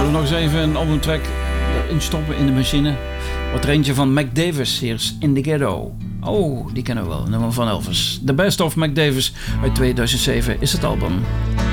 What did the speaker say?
Zullen we nog eens even een albumtrack erin stoppen in de machine? Wat er eentje van Mac Davis, hier is In The Ghetto. Oh, die kennen we wel, nummer van Elvis. The Best of Mac Davis uit 2007 is het album.